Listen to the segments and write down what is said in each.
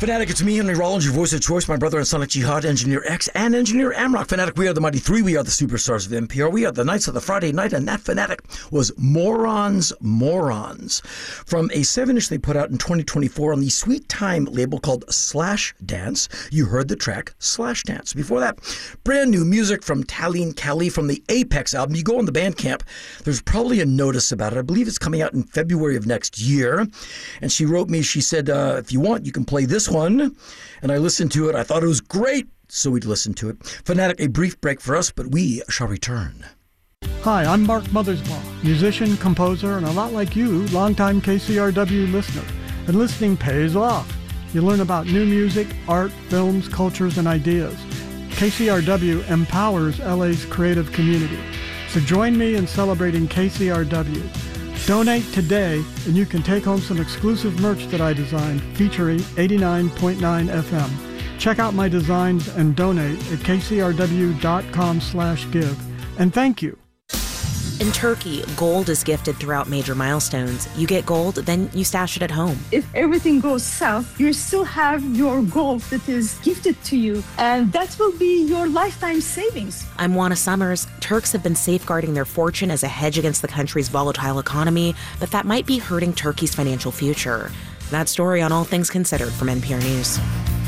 Fanatic, it's me, Henry Rollins, your voice of choice, my brother and Sonic Jihad, Engineer X, and Engineer Amrock. Fanatic, we are the Mighty Three, we are the superstars of NPR, we are the Knights of the Friday Night, and that Fanatic was Morons. From a 7-inch they put out in 2024 on the Sweet Time label called Slash Dance, you heard the track Slash Dance. Before that, brand new music from Taline Kelly from the Apex album. You go on the Bandcamp, there's probably a notice about it. I believe it's coming out in February of next year. And she wrote me, she said, if you want, you can play this one. And I listened to it. I thought it was great, so we'd listen to it. Fanatic, a brief break for us, but we shall return. Hi, I'm Mark Mothersbaugh, musician, composer, and a lot like you, longtime KCRW listener. And listening pays off. You learn about new music, art, films, cultures, and ideas. KCRW empowers LA's creative community. So join me in celebrating KCRW. Donate today, and you can take home some exclusive merch that I designed featuring 89.9 FM. Check out my designs and donate at kcrw.com/give. And thank you. In Turkey, gold is gifted throughout major milestones. You get gold, then you stash it at home. If everything goes south, you still have your gold that is gifted to you, and that will be your lifetime savings. I'm Juana Summers. Turks have been safeguarding their fortune as a hedge against the country's volatile economy, but that might be hurting Turkey's financial future. That story on All Things Considered from NPR News.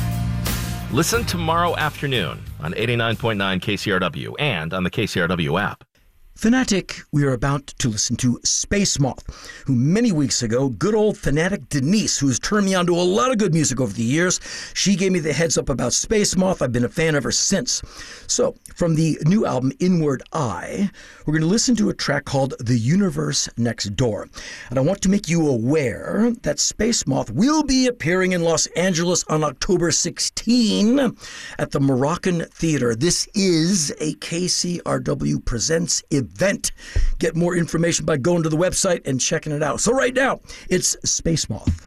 Listen tomorrow afternoon on 89.9 KCRW and on the KCRW app. Fanatic, we are about to listen to Space Moth, who many weeks ago, good old Fanatic Denise, who's turned me on to a lot of good music over the years, she gave me the heads up about Space Moth. I've been a fan ever since. So, from the new album Inward Eye, we're going to listen to a track called The Universe Next Door. And I want to make you aware that Space Moth will be appearing in Los Angeles on October 16 at the Moroccan Theater. This is a KCRW Presents event. Get more information by going to the website and checking it out. So right now, it's Space Moth.